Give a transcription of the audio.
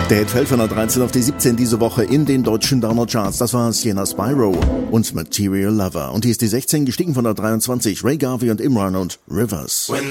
Der Hit fällt von der 13 auf die 17 diese Woche in den deutschen Downer-Charts. Das war Sienna Spyro und Material Lover. Und hier ist die 16 gestiegen von der 23. Ray Garvey und Imran und Rivers.